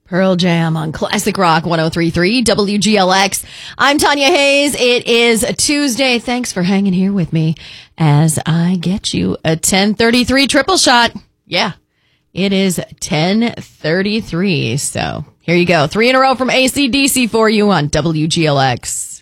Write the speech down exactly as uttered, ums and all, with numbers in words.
Pearl Jam on Classic Rock one oh three point three W G L X. I'm Tanya Hayes. It is a Tuesday. Thanks for hanging here with me as I get you a ten thirty-three triple shot. Yeah, it is ten thirty-three. So here you go. Three in a row from A C D C for you on W G L X.